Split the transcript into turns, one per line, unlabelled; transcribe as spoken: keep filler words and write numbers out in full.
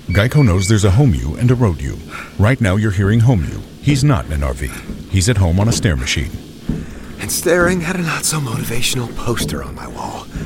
Geico knows there's a home you and a road you. Right now you're hearing home you. He's not in an R V. He's at home on a stair machine.
And staring at a not-so-motivational poster on my wall.